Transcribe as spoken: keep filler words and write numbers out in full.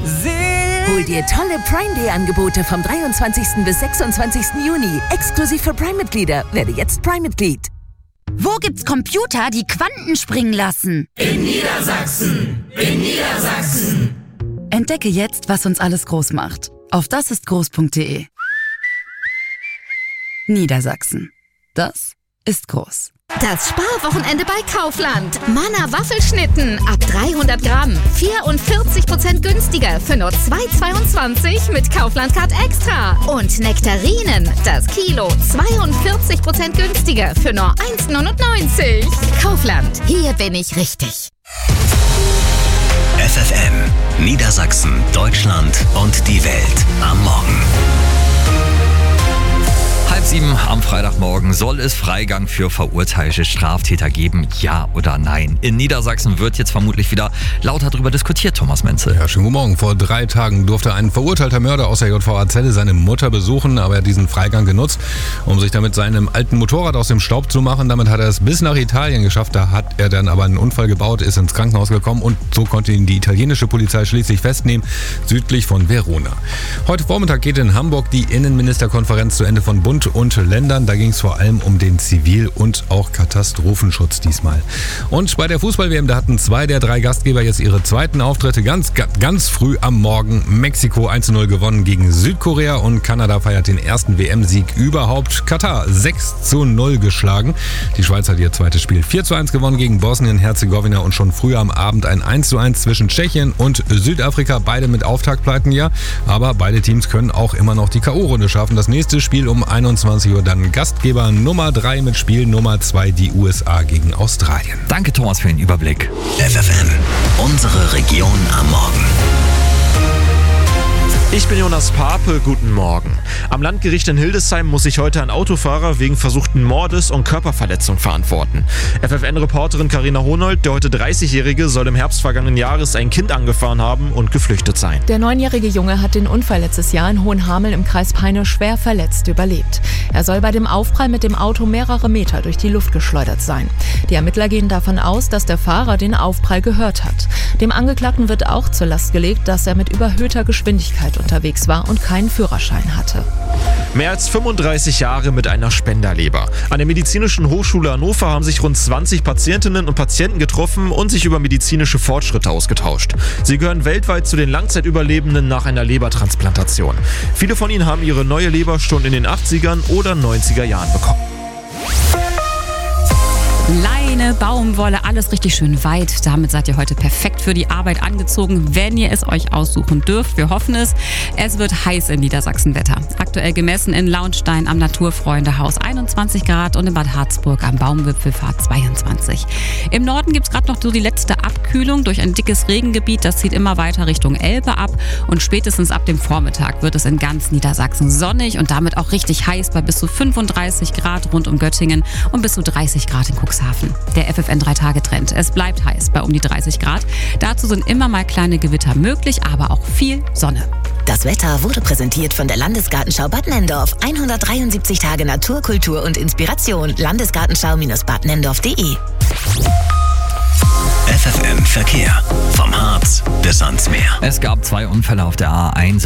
Hol dir tolle Prime Day Angebote vom dreiundzwanzigsten bis sechsundzwanzigsten Juni. Exklusiv für Prime-Mitglieder. Werde jetzt Prime-Mitglied. Wo gibt's Computer, die Quanten springen lassen? In Niedersachsen! In Niedersachsen! Entdecke jetzt, was uns alles groß macht. Auf dasistgroß punkt de. Niedersachsen. Das ist groß. Das Sparwochenende bei Kaufland. Mana Waffelschnitten ab dreihundert Gramm. vierundvierzig Prozent günstiger für nur zwei Euro zweiundzwanzig mit Kaufland Card Extra. Und Nektarinen, das Kilo, zweiundvierzig Prozent günstiger für nur eins Euro neunundneunzig. Kaufland, hier bin ich richtig. F F M, Niedersachsen, Deutschland und die Welt am Morgen. Halb sieben am Freitagmorgen. Soll es Freigang für verurteilte Straftäter geben? Ja oder nein? In Niedersachsen wird jetzt vermutlich wieder lauter darüber diskutiert, Thomas Menzel. Ja, schönen guten Morgen. Vor drei Tagen durfte ein verurteilter Mörder aus der J V A Celle seine Mutter besuchen, aber er hat diesen Freigang genutzt, um sich damit seinem alten Motorrad aus dem Staub zu machen. Damit hat er es bis nach Italien geschafft. Da hat er dann aber einen Unfall gebaut, ist ins Krankenhaus gekommen und so konnte ihn die italienische Polizei schließlich festnehmen, südlich von Verona. Heute Vormittag geht in Hamburg die Innenministerkonferenz zu Ende von Bund und Ländern. Da ging es vor allem um den Zivil- und auch Katastrophenschutz diesmal. Und bei der Fußball-W M, da hatten zwei der drei Gastgeber jetzt ihre zweiten Auftritte ganz, ganz früh am Morgen. Mexiko eins zu null gewonnen gegen Südkorea und Kanada feiert den ersten W M-Sieg überhaupt. Katar sechs zu null geschlagen. Die Schweiz hat ihr zweites Spiel vier zu eins gewonnen gegen Bosnien-Herzegowina und schon früher am Abend ein eins zu eins zwischen Tschechien und Südafrika. Beide mit Auftaktpleiten, ja. Aber beide Teams können auch immer noch die K O-Runde schaffen. Das nächste Spiel um einundzwanzig Uhr dann Gastgeber Nummer drei mit Spiel Nummer zwei, die U S A gegen Australien. Danke, Thomas, für den Überblick. F F M, unsere Region am Morgen. Ich bin Jonas Pape, guten Morgen. Am Landgericht in Hildesheim muss sich heute ein Autofahrer wegen versuchten Mordes und Körperverletzung verantworten. F F N-Reporterin Carina Honold, der heute dreißigjährige, soll im Herbst vergangenen Jahres ein Kind angefahren haben und geflüchtet sein. Der neunjährige Junge hat den Unfall letztes Jahr in Hohenhameln im Kreis Peine schwer verletzt überlebt. Er soll bei dem Aufprall mit dem Auto mehrere Meter durch die Luft geschleudert sein. Die Ermittler gehen davon aus, dass der Fahrer den Aufprall gehört hat. Dem Angeklagten wird auch zur Last gelegt, dass er mit überhöhter Geschwindigkeit unterwegs war und keinen Führerschein hatte. Mehr als fünfunddreißig Jahre mit einer Spenderleber. An der Medizinischen Hochschule Hannover haben sich rund zwanzig Patientinnen und Patienten getroffen und sich über medizinische Fortschritte ausgetauscht. Sie gehören weltweit zu den Langzeitüberlebenden nach einer Lebertransplantation. Viele von ihnen haben ihre neue Leber schon in den achtzigern oder neunziger Jahren bekommen. Leine, Baumwolle, alles richtig schön weit. Damit seid ihr heute perfekt für die Arbeit angezogen, wenn ihr es euch aussuchen dürft. Wir hoffen es. Es wird heiß im Niedersachsen-Wetter. Aktuell gemessen in Launstein am Naturfreundehaus einundzwanzig Grad und in Bad Harzburg am Baumwipfelpfad zweiundzwanzig. Im Norden gibt es gerade noch so die letzte Abkühlung durch ein dickes Regengebiet. Das zieht immer weiter Richtung Elbe ab und spätestens ab dem Vormittag wird es in ganz Niedersachsen sonnig und damit auch richtig heiß bei bis zu fünfunddreißig Grad rund um Göttingen und bis zu dreißig Grad in Cuxhaven. Der F F N drei Tage Trend. Es bleibt heiß bei um die dreißig Grad. Dazu sind immer mal kleine Gewitter möglich, aber auch viel Sonne. Das Wetter wurde präsentiert von der Landesgartenschau Bad Nenndorf. hundertdreiundsiebzig Tage Natur, Kultur und Inspiration. Landesgartenschau Bad Nenndorf punkt de. F F M Verkehr. Vom Harz bis ans Meer. Es gab zwei Unfälle auf der A eins.